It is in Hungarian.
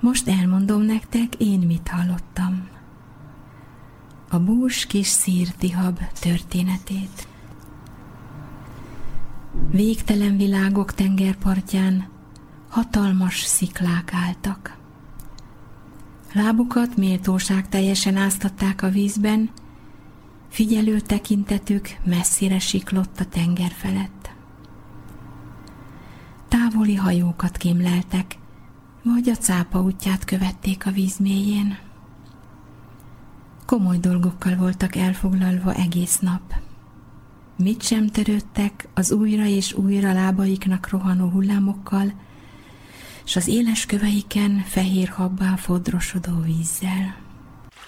Most elmondom nektek, én mit hallottam. A bús kis szírtihab történetét. Végtelen világok tengerpartján hatalmas sziklák álltak. Lábukat méltóság teljesen áztatták a vízben, figyelő tekintetük messzire siklott a tenger felett. Távoli hajókat kémleltek, vagy a cápa útját követték a víz mélyén. Komoly dolgokkal voltak elfoglalva egész nap. Mit sem törődtek az újra és újra lábaiknak rohanó hullámokkal, s az éles köveiken fehér habbá fodrosodó vízzel.